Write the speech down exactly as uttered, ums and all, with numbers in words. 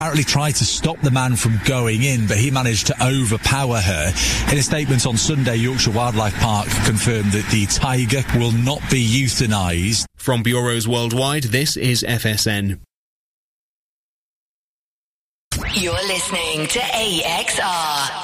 apparently tried to stop the man from going in, but he managed to overpower her. In a statement on Sunday, Yorkshire Wildlife Park confirmed that the tiger will not be euthanised. From bureaus worldwide, this is F S N. You're listening to A X R.